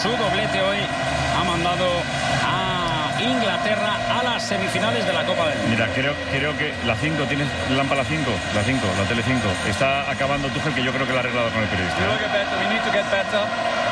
su doblete hoy ha mandado a Inglaterra a las semifinales de la Copa del Mundo. Mira, creo que la 5, ¿tienes lámpara 5? La tele 5. Está acabando Tuchel, que yo creo que la ha arreglado con el periodista. We need to get better.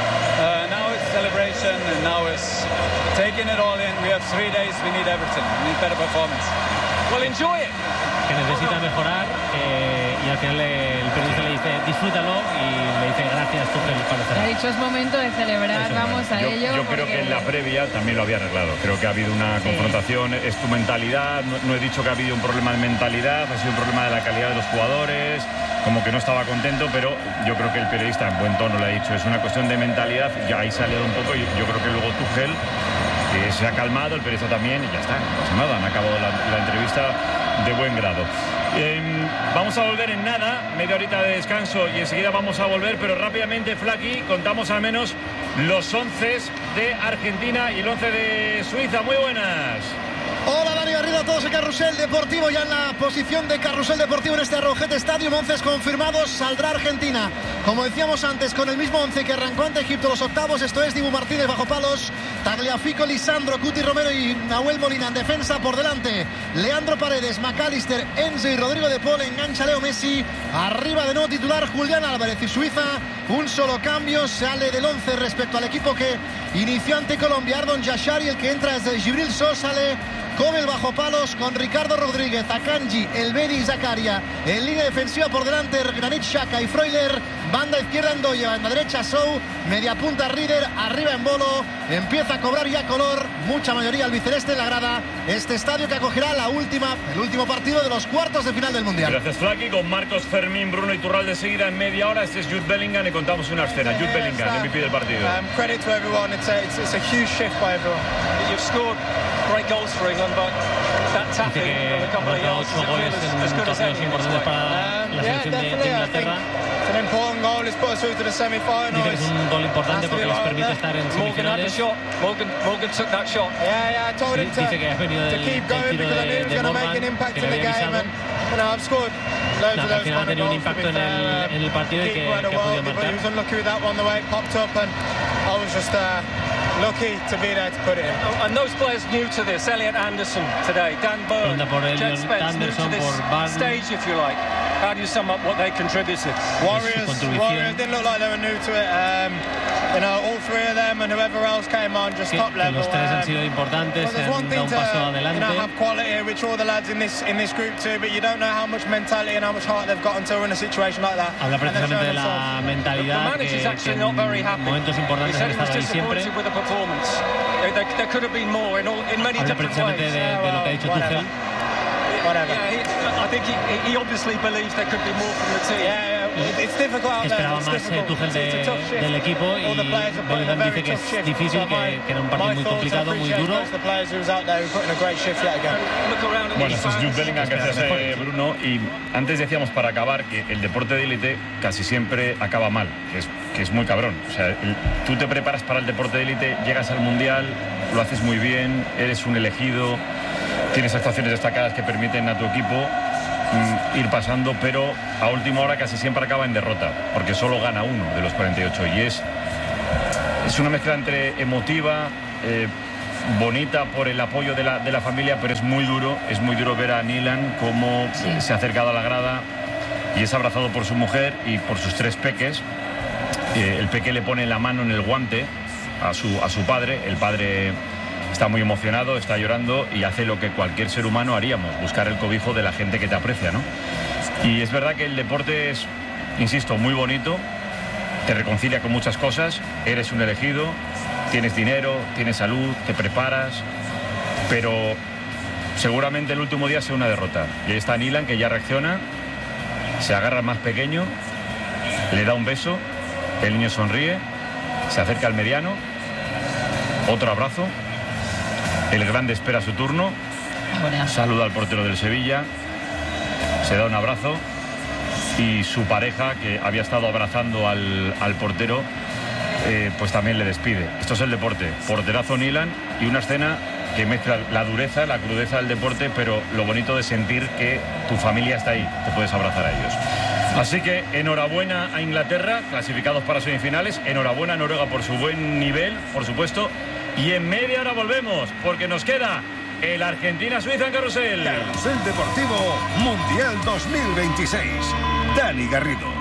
Now it's celebration and now it's taking it all in. We have 3 days, we need everything. We need better performance. Well, enjoy it. Que necesita mejorar y al final el periodista le dice disfrútalo y le dice gracias Tuchel para cerrar. Ha dicho es momento de celebrar, vamos a ello. Yo creo que en la previa también lo había arreglado. Creo que ha habido una confrontación, es tu mentalidad. No he dicho que ha habido un problema de mentalidad, ha sido un problema de la calidad de los jugadores, como que no estaba contento, pero yo creo que el periodista en buen tono le ha dicho es una cuestión de mentalidad. Ya ahí se ha liado un poco y yo creo que luego Tuchel se ha calmado, el periodista también, y ya está, no pasa nada, han acabado la entrevista de buen grado. Vamos a volver en nada, media horita de descanso y enseguida vamos a volver, pero rápidamente, Flaky, contamos al menos los 11 de Argentina y el 11 de Suiza. Muy buenas. Hola Dani Garrido, a todos en Carrusel Deportivo, ya en la posición de Carrusel Deportivo en este Arrojete Stadium, 11 confirmados, saldrá Argentina, como decíamos antes, con el mismo 11 que arrancó ante Egipto los octavos, esto es Dibu Martínez bajo palos, Tagliafico, Lisandro, Cuti Romero y Nahuel Molina en defensa, por delante Leandro Paredes, McAllister, Enzo y Rodrigo de Paul, engancha Leo Messi, arriba de nuevo titular Julián Álvarez y Suiza, un solo cambio, sale del 11 respecto al equipo que inició ante Colombia, Ardon Yashari, el que entra es de Gibril So, sale Kobel bajo palos con Ricardo Rodríguez, Akanji, Elbeni y Zakaria. En línea defensiva por delante Granit Xhaka y Freuler. Banda izquierda Ndoye, banda derecha Sou, media punta Rieder, arriba en Bolo. Empieza a cobrar ya color, mucha mayoría albiceleste en la grada. Este estadio que acogerá el último partido de los cuartos de final del Mundial. Gracias, Flaky. Con Marcos, Fermín, Bruno y Iturralde seguida en media hora. Este es Jude Bellingham y contamos una escena. Jude Bellingham, MVP del partido. Credit to everyone. It's a huge shift by everyone. You've scored great goals for England, but that tapping a couple of yards as good as any in this way. La selección de Inglaterra. It's an important goal. It's put us through to the semi-finals. Dice que es un gol importante porque les permite estar en semifinales. Morgan took that shot. Yeah, I told him to keep going because I knew it was going to make an impact in the game, and I've scored loads of those kind of goals. En el partido y que ha podido marcar. He was unlucky with that one, the way it popped up, and I was just lucky to be there to put it in. And those players new to this, Elliot Anderson today, Dan Burn, Jed Spence, new to this stage, if you like. How do you sum up what they contributed? Warriors didn't look like they were new to it. All three of them and whoever else came on just top level. Los tres han sido importantes, han dado un paso adelante. Have quality, which all the lads in this group too, but you don't know how much mentality and how much heart they've got until we're in a situation like that. Habla precisamente de la mentalidad que en momentos importantes han estado ahí siempre. There could have been more in many different ways. Habla precisamente de lo que ha dicho Tuchel. I think he obviously believes there could be more from the team. It's difficult out there. Esperaba más Tuchel del equipo y Bellingham dice que es difícil, que era un partido muy complicado, muy duro. Bueno, eso es Jude Bellingham, gracias Bruno. Y antes decíamos para acabar que el deporte de élite casi siempre acaba mal, que es muy cabrón. O sea, tú te preparas para el deporte de élite, llegas al Mundial, lo haces muy bien, eres un elegido, tienes actuaciones destacadas que permiten a tu equipo ir pasando, pero a última hora casi siempre acaba en derrota, porque solo gana uno de los 48 y es una mezcla entre emotiva, bonita por el apoyo de la familia, pero es muy duro ver a Nilan cómo se ha acercado a la grada y es abrazado por su mujer y por sus tres peques. El peque le pone la mano en el guante a su padre, el padre está muy emocionado, está llorando y hace lo que cualquier ser humano haríamos, buscar el cobijo de la gente que te aprecia, ¿no? Y es verdad que el deporte es, insisto, muy bonito, te reconcilia con muchas cosas, eres un elegido, tienes dinero, tienes salud, te preparas, pero seguramente el último día sea una derrota. Y ahí está Nilan, que ya reacciona, se agarra al más pequeño, le da un beso, el niño sonríe, se acerca al mediano, otro abrazo. El grande espera su turno, saluda al portero del Sevilla, se da un abrazo y su pareja, que había estado abrazando al portero, pues también le despide. Esto es el deporte, porterazo Nilan y una escena que mezcla la dureza, la crudeza del deporte, pero lo bonito de sentir que tu familia está ahí, te puedes abrazar a ellos. Así que enhorabuena a Inglaterra, clasificados para semifinales. Enhorabuena a Noruega por su buen nivel, por supuesto. Y en media hora volvemos, porque nos queda el Argentina-Suiza en Carrusel. Carrusel Deportivo Mundial 2026. Dani Garrido.